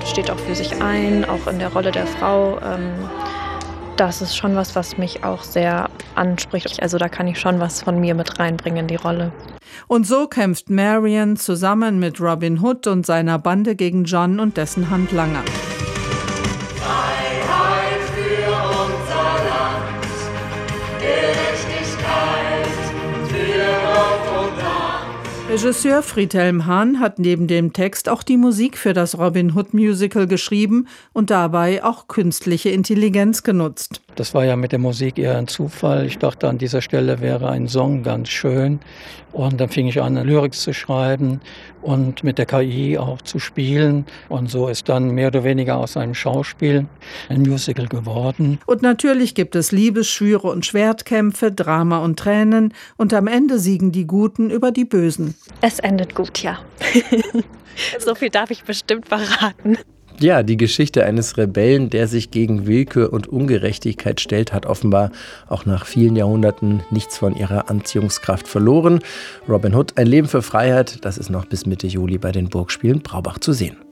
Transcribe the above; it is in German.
steht auch für sich ein, auch in der Rolle der Frau. Das ist schon was mich auch sehr anspricht. Also da kann ich schon was von mir mit reinbringen in die Rolle. Und so kämpft Marion zusammen mit Robin Hood und seiner Bande gegen John und dessen Handlanger. Freiheit für unser Land, Gerechtigkeit für Gott und Land. Regisseur Friedhelm Hahn hat neben dem Text auch die Musik für das Robin Hood Musical geschrieben und dabei auch künstliche Intelligenz genutzt. Das war ja mit der Musik eher ein Zufall. Ich dachte, an dieser Stelle wäre ein Song ganz schön. Und dann fing ich an, Lyrics zu schreiben und mit der KI auch zu spielen. Und so ist dann mehr oder weniger aus einem Schauspiel ein Musical geworden. Und natürlich gibt es Liebesschwüre und Schwertkämpfe, Drama und Tränen. Und am Ende siegen die Guten über die Bösen. Es endet gut, ja. So viel darf ich bestimmt verraten. Ja, die Geschichte eines Rebellen, der sich gegen Willkür und Ungerechtigkeit stellt, hat offenbar auch nach vielen Jahrhunderten nichts von ihrer Anziehungskraft verloren. Robin Hood, ein Leben für Freiheit, das ist noch bis Mitte Juli bei den Burgspielen Braubach zu sehen.